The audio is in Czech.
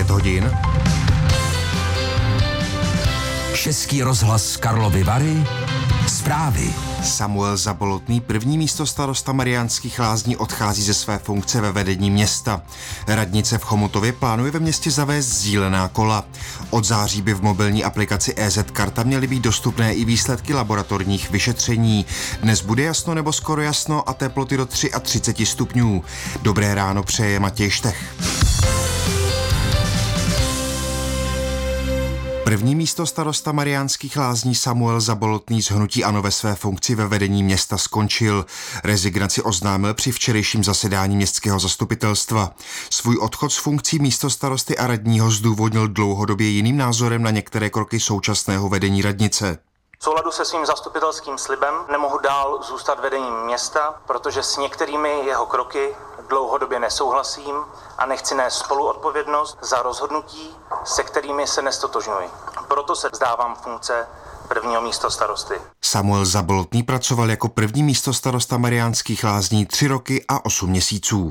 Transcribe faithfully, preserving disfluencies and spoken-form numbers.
devět hodin. Český rozhlas Karlovy Vary. Zprávy. Samuel Zabolotný, první místostarosta Mariánských Lázní, odchází ze své funkce ve vedení města. Radnice v Chomutově plánuje ve městě zavést sdílená kola. Od září by v mobilní aplikaci E Z Karta měly být dostupné i výsledky laboratorních vyšetření. Dnes bude jasno nebo skoro jasno a teploty do třicet tři stupňů. Dobré ráno přeje Matěj Štech. První místostarosta Mariánských Lázní Samuel Zabolotný z hnutí ANO ve své funkci ve vedení města skončil. Rezignaci oznámil při včerejším zasedání městského zastupitelstva. Svůj odchod z funkcí místostarosty a radního zdůvodnil dlouhodobě jiným názorem na některé kroky současného vedení radnice. V souladu se svým zastupitelským slibem nemohu dál zůstat vedením města, protože s některými jeho kroky dlouhodobě nesouhlasím a nechci nést spoluodpovědnost za rozhodnutí, se kterými se nestotožňuji. Proto se vzdávám funkce prvního místostarosty. Samuel Zabolotný pracoval jako první místostarosta Mariánských Lázní tři roky a osm měsíců.